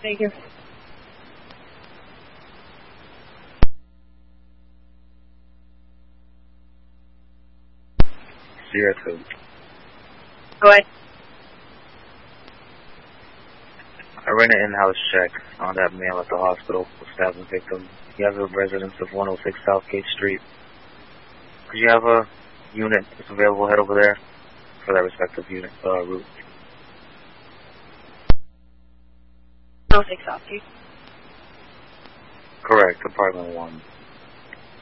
Thank you. Sierra 2. Go ahead. I ran an in-house check on that male at the hospital with stabbing victim. He has a residence of 106 Southgate Street. Could you have a unit that's available head over there for that respective unit route? 106 Southgate. Correct, apartment 1.